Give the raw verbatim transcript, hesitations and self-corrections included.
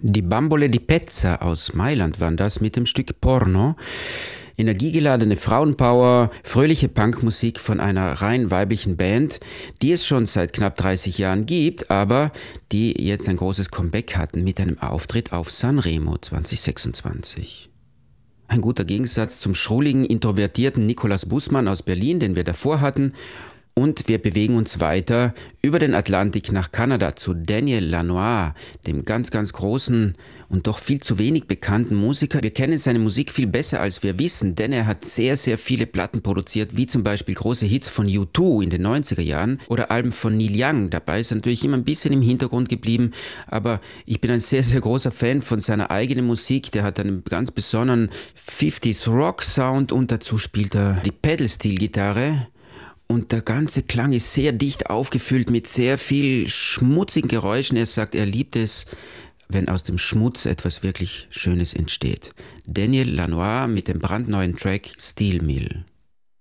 Die Bambole di Pezza aus Mailand waren das mit dem Stück Porno. Energiegeladene Frauenpower, fröhliche Punkmusik von einer rein weiblichen Band, die es schon seit knapp dreißig Jahren gibt, aber die jetzt ein großes Comeback hatten mit einem Auftritt auf Sanremo zwanzig sechsundzwanzig. Ein guter Gegensatz zum schrulligen, introvertierten Nicolas Bußmann aus Berlin, den wir davor hatten. Und wir bewegen uns weiter über den Atlantik nach Kanada zu Daniel Lanois, dem ganz, ganz großen und doch viel zu wenig bekannten Musiker. Wir kennen seine Musik viel besser, als wir wissen, denn er hat sehr, sehr viele Platten produziert, wie zum Beispiel große Hits von U zwei in den neunziger Jahren oder Alben von Neil Young. Dabei ist er natürlich immer ein bisschen im Hintergrund geblieben, aber ich bin ein sehr, sehr großer Fan von seiner eigenen Musik. Der hat einen ganz besonderen fünfziger Rock Sound und dazu spielt er die Pedal-Steel-Gitarre. Und der ganze Klang ist sehr dicht aufgefüllt mit sehr viel schmutzigen Geräuschen. Er sagt, er liebt es, wenn aus dem Schmutz etwas wirklich Schönes entsteht. Daniel Lanois mit dem brandneuen Track Steel Mill.